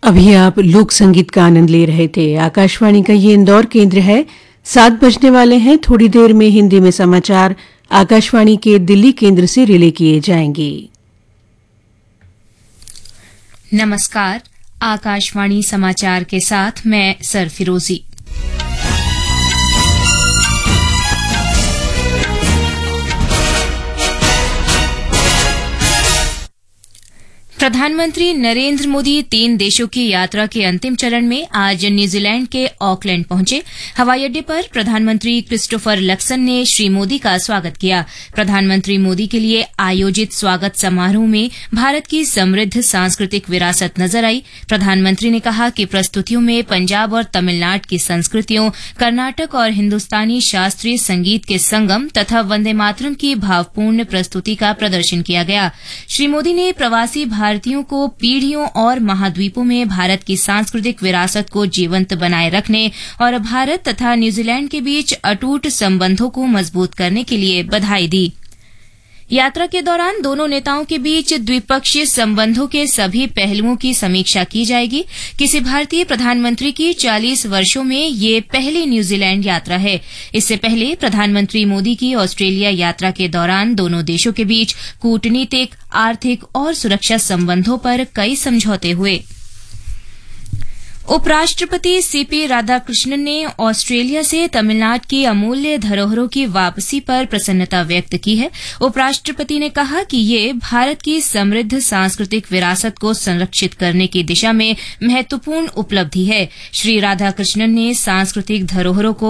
अभी आप लोक संगीत का आनंद ले रहे थे। आकाशवाणी का ये इंदौर केंद्र है। 7 बजने वाले हैं। थोड़ी देर में हिंदी में समाचार आकाशवाणी के दिल्ली केंद्र से रिले किए जाएंगे। नमस्कार, आकाशवाणी समाचार के साथ मैं सरफिरोजी। प्रधानमंत्री नरेंद्र मोदी 3 देशों की यात्रा के अंतिम चरण में आज न्यूजीलैंड के ऑकलैंड पहुंचे। हवाई अड्डे पर प्रधानमंत्री क्रिस्टोफर लक्सन ने श्री मोदी का स्वागत किया। प्रधानमंत्री मोदी के लिए आयोजित स्वागत समारोह में भारत की समृद्ध सांस्कृतिक विरासत नजर आई। प्रधानमंत्री ने कहा कि प्रस्तुतियों में पंजाब और तमिलनाडु की संस्कृतियों, कर्नाटक और हिन्दुस्तानी शास्त्रीय संगीत के संगम तथा वंदे मातरम की भावपूर्ण प्रस्तुति का प्रदर्शन किया गया। श्री मोदी ने प्रवासी भारतीयों को पीढ़ियों और महाद्वीपों में भारत की सांस्कृतिक विरासत को जीवंत बनाए रखने और भारत तथा न्यूजीलैंड के बीच अटूट संबंधों को मजबूत करने के लिए बधाई दी। यात्रा के दौरान दोनों नेताओं के बीच द्विपक्षीय संबंधों के सभी पहलुओं की समीक्षा की जाएगी। किसी भारतीय प्रधानमंत्री की 40 वर्षों में ये पहली न्यूजीलैंड यात्रा है। इससे पहले प्रधानमंत्री मोदी की ऑस्ट्रेलिया यात्रा के दौरान दोनों देशों के बीच कूटनीतिक, आर्थिक और सुरक्षा संबंधों पर कई समझौते हुए। उपराष्ट्रपति सीपी राधाकृष्णन ने ऑस्ट्रेलिया से तमिलनाडु की अमूल्य धरोहरों की वापसी पर प्रसन्नता व्यक्त की है। उपराष्ट्रपति ने कहा कि ये भारत की समृद्ध सांस्कृतिक विरासत को संरक्षित करने की दिशा में महत्वपूर्ण उपलब्धि है। श्री राधाकृष्णन ने सांस्कृतिक धरोहरों को